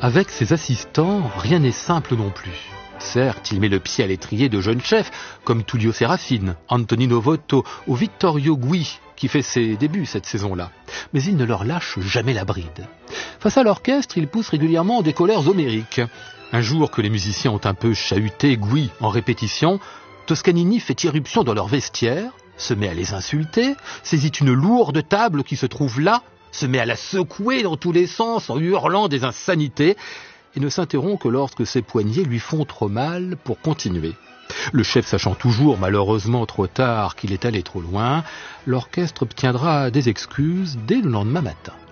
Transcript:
Avec ses assistants, rien n'est simple non plus. Certes, il met le pied à l'étrier de jeunes chefs, comme Tullio Serafine, Antonino Votto ou Vittorio Gui, qui fait ses débuts cette saison-là. Mais il ne leur lâche jamais la bride. Face à l'orchestre, il pousse régulièrement des colères homériques. Un jour que les musiciens ont un peu chahuté Gui en répétition, Toscanini fait irruption dans leur vestiaire, se met à les insulter, saisit une lourde table qui se trouve là, se met à la secouer dans tous les sens en hurlant des insanités, et ne s'interrompt que lorsque ses poignets lui font trop mal pour continuer. Le chef sachant toujours, malheureusement trop tard, qu'il est allé trop loin, l'orchestre obtiendra des excuses dès le lendemain matin.